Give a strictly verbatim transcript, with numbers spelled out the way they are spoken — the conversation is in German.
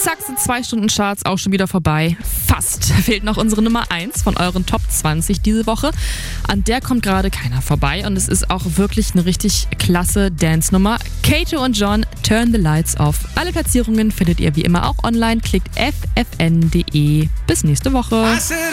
zack sind zwei Stunden Charts auch schon wieder vorbei. Fast. Fehlt noch unsere Nummer eins von euren Top zwanzig diese Woche. An der kommt gerade keiner vorbei und es ist auch wirklich eine richtig klasse Dance-Nummer. Kato und John, Turn the Lights Off. Alle Platzierungen findet ihr wie immer auch online. Klickt f f n punkt d e. Bis nächste Woche.